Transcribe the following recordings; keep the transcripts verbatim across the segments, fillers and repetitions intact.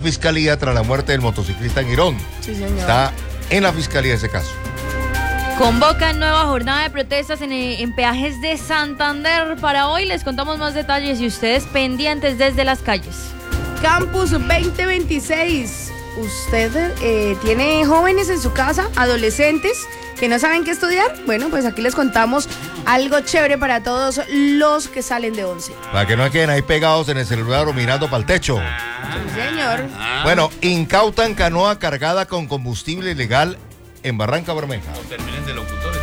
fiscalía tras la muerte del motociclista en Girón. Sí, señor. Está en la fiscalía ese caso. Convocan nueva jornada de protestas en, en peajes de Santander. Para hoy les contamos más detalles y ustedes pendientes desde las calles. Campus veinte veintiséis. ¿Usted eh, tiene jóvenes en su casa, adolescentes, que no saben qué estudiar? Bueno, pues aquí les contamos algo chévere para todos los que salen de once. Para que no queden ahí pegados en el celular o mirando para el techo. Sí, señor. Bueno, incautan canoa cargada con combustible ilegal en Barranca Bermeja. No terminen de locutores.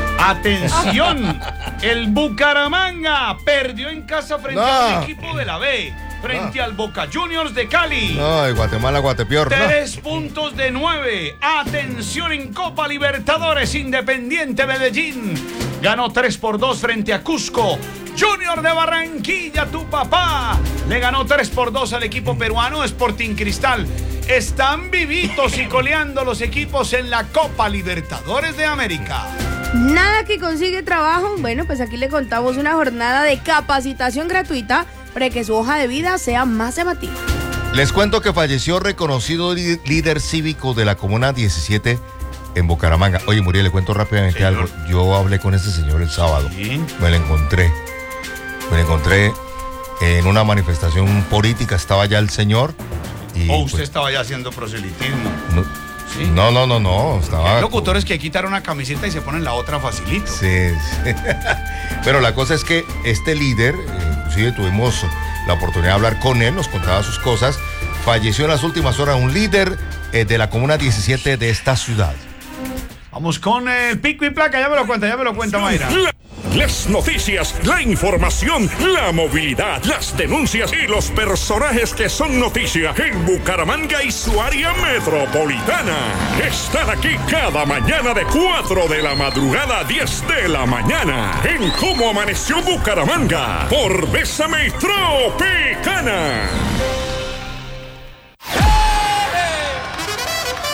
¡Atención! El Bucaramanga perdió en casa frente No. al equipo de la B, frente No. al Boca Juniors de Cali. No, de Guatemala, Guatepeor. No. Tres puntos de nueve. Atención en Copa Libertadores. Independiente Medellín ganó tres por dos frente a Cusco. Junior de Barranquilla, tu papá, le ganó tres por dos al equipo peruano Sporting Cristal. Están vivitos y coleando los equipos en la Copa Libertadores de América. Nada que consigue trabajo. Bueno, pues aquí le contamos una jornada de capacitación gratuita para que su hoja de vida sea más llamativa. Les cuento que falleció reconocido li- líder cívico de la Comuna diecisiete en Bucaramanga. Oye, Muriel, le cuento rápidamente Señor. algo. Yo hablé con ese señor el sábado. Sí. Me lo encontré. Me lo encontré en una manifestación política. Estaba ya el señor. Y, O usted pues, estaba ya haciendo proselitismo. no, Sí. no, no, no, no. Estaba. Hay locutores que quitan una camiseta y se ponen la otra facilito. Sí, sí. Pero la cosa es que este líder, eh, inclusive tuvimos la oportunidad de hablar con él, nos contaba sus cosas. Falleció en las últimas horas un líder eh, de la Comuna diecisiete de esta ciudad. Vamos con el pico y placa, ya me lo cuenta, ya me lo cuenta Mayra. La- Las noticias, la información, la movilidad, las denuncias y los personajes que son noticia en Bucaramanga y su área metropolitana. Están aquí cada mañana de cuatro de la madrugada a diez de la mañana en Cómo Amaneció Bucaramanga por Bésame Tropicana.